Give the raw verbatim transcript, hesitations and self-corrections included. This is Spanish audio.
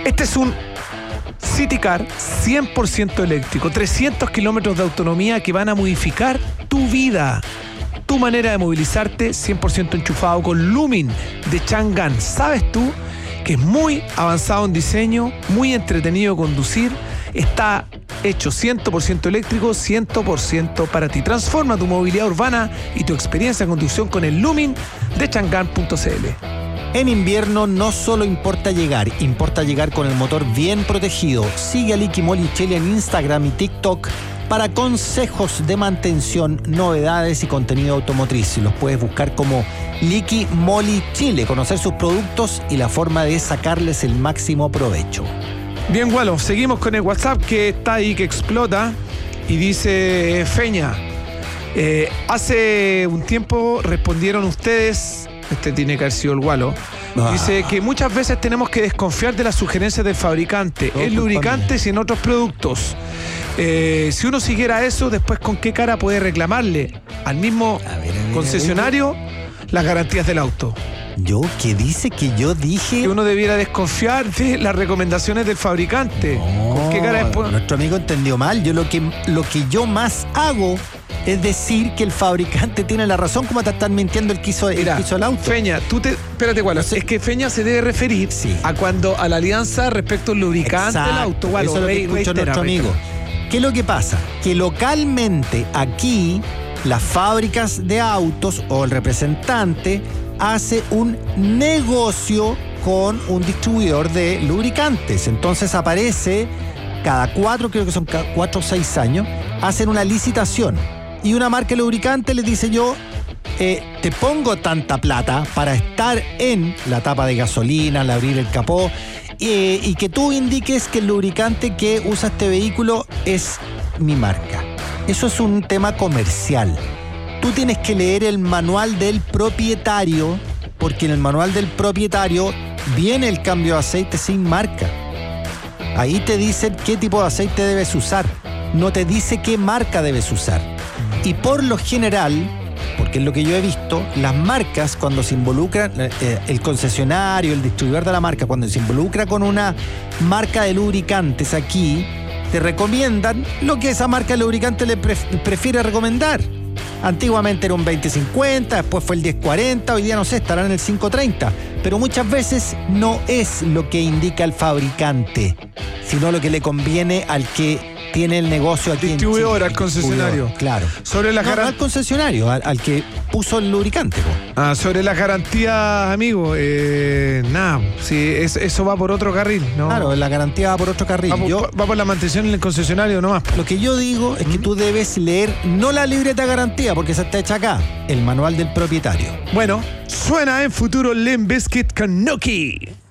Este es un City Car cien por ciento eléctrico, trescientos kilómetros de autonomía que van a modificar tu vida, tu manera de movilizarte, cien por ciento enchufado con Lumin de Chang'an. ¿Sabes tú que es muy avanzado en diseño, muy entretenido de conducir? Está hecho cien por ciento eléctrico, cien por ciento para ti. Transforma tu movilidad urbana y tu experiencia de conducción con el Lumin de Chang'an punto c l. En invierno no solo importa llegar, importa llegar con el motor bien protegido. Sigue a Liqui Moly Chile en Instagram y TikTok para consejos de mantención, novedades y contenido automotriz. Los puedes buscar como Liqui Moly Chile, conocer sus productos y la forma de sacarles el máximo provecho. Bien, Gualo, seguimos con el WhatsApp que está ahí, que explota, y dice Feña, eh, hace un tiempo respondieron ustedes, este tiene que haber sido el Gualo, ah. dice que muchas veces tenemos que desconfiar de las sugerencias del fabricante, en lubricantes y en otros productos. Eh, si uno siguiera eso, después ¿con qué cara puede reclamarle al mismo a ver, a ver, concesionario a ver. las garantías del auto? ¿Yo? ¿Qué dice que yo dije? Que uno debiera desconfiar de las recomendaciones del fabricante. No, ¿Con qué cara después? Nuestro amigo entendió mal. Yo lo que, lo que yo más hago es decir que el fabricante tiene la razón, como te están mintiendo el que hizo el, Mira, que hizo el auto. Feña, tú te... Espérate, Gualo. No sé. Es que Feña se debe referir sí. a cuando a la alianza respecto al lubricante del auto. Gualo, eso es lo que escuchó nuestro amigo. ¿Qué es lo que pasa? Que localmente aquí las fábricas de autos o el representante hace un negocio con un distribuidor de lubricantes. Entonces aparece cada cuatro, creo que son cada cuatro o seis años, hacen una licitación y una marca de lubricante les dice yo eh, te pongo tanta plata para estar en la tapa de gasolina, al abrir el capó eh, y que tú indiques que el lubricante que usa este vehículo es mi marca. Eso es un tema comercial. Tú tienes que leer el manual del propietario, porque en el manual del propietario viene el cambio de aceite sin marca. Ahí te dicen qué tipo de aceite debes usar, no te dice qué marca debes usar. Y por lo general, porque es lo que yo he visto, las marcas cuando se involucran, eh, el concesionario, el distribuidor de la marca, cuando se involucra con una marca de lubricantes aquí, te recomiendan lo que esa marca de lubricante le pref- prefiere recomendar. Antiguamente era un veinte cincuenta, después fue el diez cuarenta, hoy día no sé, estará en el cinco treinta. Pero muchas veces no es lo que indica el fabricante, sino lo que le conviene al que tiene el negocio aquí en Chile. Distribuidor, al concesionario. Claro. Sobre la no, garan... no al concesionario, al, al que puso el lubricante. Po. Ah, sobre las garantías, amigo, eh, nada, sí, es, eso va por otro carril, ¿no? Claro, la garantía va por otro carril. Va por, yo, va por la mantención en el concesionario nomás. Lo que yo digo es ¿Mm? que tú debes leer no la libreta de garantía, porque esa está hecha acá, el manual del propietario. Bueno, suena en futuro Limp Bizkit con Nookie.